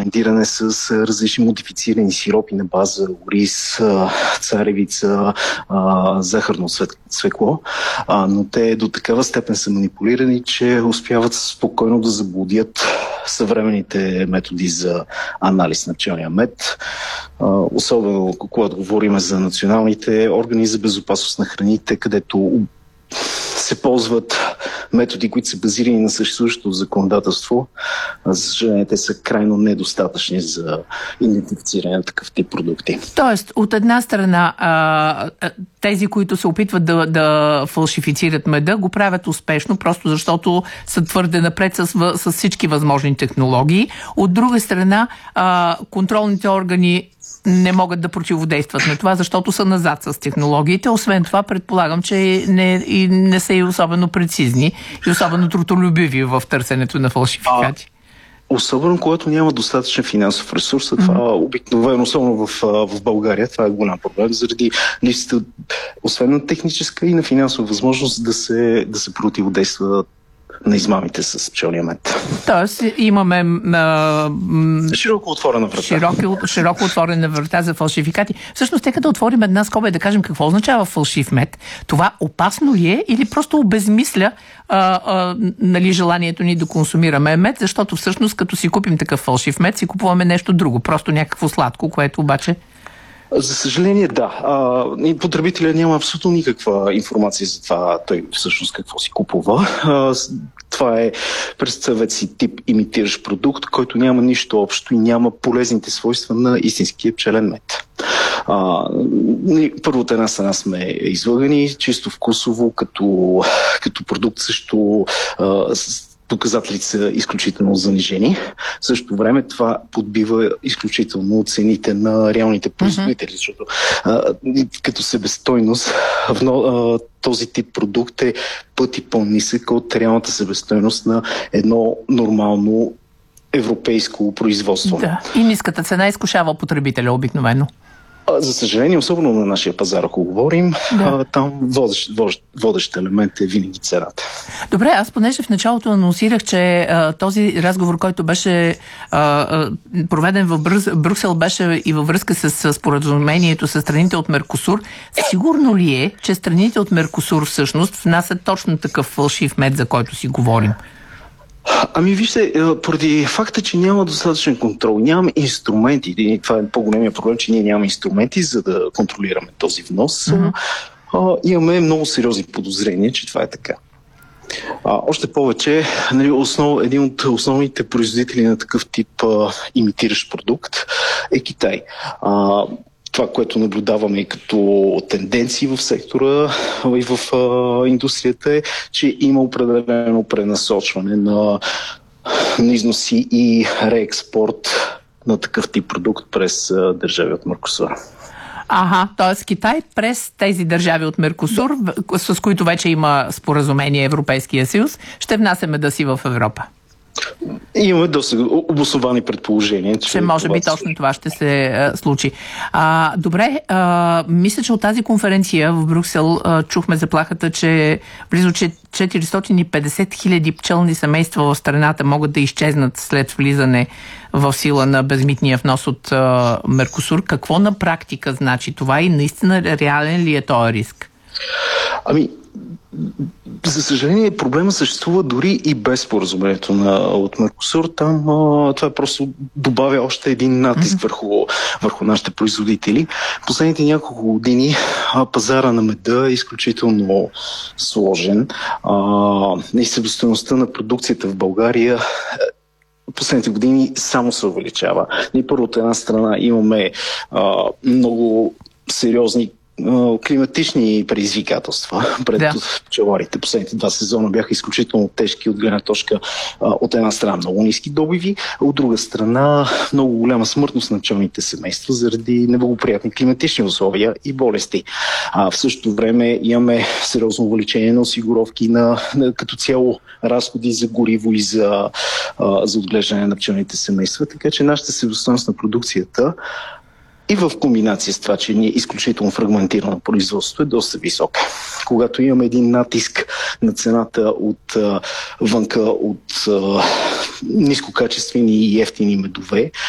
блендиране с различни модифицирани сиропи на база ориз, царевица, захарно цвекло, но те до такава степен са манипулирани, че успяват спокойно да заблудят съвременните методи за анализ на пчелния мед. Особено когато говорим за националните органи за безопасност на храните, където се ползват методи, които са базирани на съществуващото законодателство. За съжаление, те са крайно недостатъчни за идентифициране на такъв тип продукти. Тоест, от една страна, тези, които се опитват да фалшифицират меда, го правят успешно, просто защото са твърде напред с всички възможни технологии. От друга страна, контролните органи не могат да противодействат на това, защото са назад с технологиите. Освен това, предполагам, че не са и особено прецизни и особено трудолюбиви в търсенето на фалшификати. Особено когато няма достатъчен финансов ресурс, това обикновено, особено в България, това е голям проблем, заради липсата, освен на техническа и на финансова възможност да се противодейства на измамите с пчелния мед. Тоест имаме широко отворена врата. Широко отворена врата за фалшификати. Всъщност, нека да отворим една скоба и да кажем какво означава фалшив мед. Това опасно ли е или просто обезмисля желанието ни да консумираме мед, защото всъщност като си купим такъв фалшив мед, си купуваме нещо друго, просто някакво сладко, което обаче... За съжаление, да. Потребителя няма абсолютно никаква информация за това той всъщност какво си купува. Това е, представете си, тип имитиращ продукт, който няма нищо общо и няма полезните свойства на истинския пчелен мед. Първо от една страна сме излъгани, чисто вкусово, като продукт също показателите са изключително занижени. В същото време това подбива изключително цените на реалните производители, защото като себестойност този тип продукт е пъти по-нисък от реалната себестойност на едно нормално европейско производство. Да. И ниската цена изкушава потребителя обикновено. За съжаление, особено на нашия пазар, ако говорим, там водещ елемент е винаги цената. Добре, аз понеже в началото анонсирах, че този разговор, който беше проведен в Брюксел, беше и във връзка с споразумението с страните от Меркосур. Сигурно ли е, че страните от Меркосур всъщност внасят точно такъв фалшив мед, за който си говорим? Вижте, поради факта, че няма достатъчен контрол, нямаме инструменти, и това е по-големия проблем, че ние нямаме инструменти, за да контролираме този внос, имаме много сериозни подозрения, че това е така. Още повече, един от основните производители на такъв тип имитиращ продукт е Китай. Това, което наблюдаваме като тенденции в сектора и в индустрията е, че има определено пренасочване на износи и реекспорт на такъв тип продукт през държави от Меркосур. Т.е. Китай през тези държави от Меркосур, с които вече има споразумение Европейския съюз, ще внася меда си в Европа. Имаме доста обосновани предположения, че може би точно това ще се случи. Добре, мисля, че от тази конференция в Брюксел чухме заплахата, че близо 450 хиляди пчелни семейства в страната могат да изчезнат след влизане в сила на безмитния внос от Меркосур. Какво на практика значи това и наистина реален ли е този риск? За съжаление, проблема съществува дори и без споразумението от Меркосур. Там това просто добавя още един натиск върху нашите производители. Последните няколко години пазара на меда е изключително сложен. И себестойността на продукцията в България последните години само се увеличава. И първо от една страна имаме много сериозни климатични предизвикателства пред пчеларите. Последните 2 сезона бяха изключително тежки от гледна точка от една страна много ниски добиви, от друга страна много голяма смъртност на пчелните семейства заради неблагоприятни климатични условия и болести. В същото време имаме сериозно увеличение на осигуровки на като цяло разходи за гориво и за отглеждане на пчелните семейства, така че нашата себестойност на продукцията и в комбинация с това, че ние изключително фрагментирано производство е доста висока. Когато имаме един натиск на цената от вънка, от нискокачествени и ефтини медове,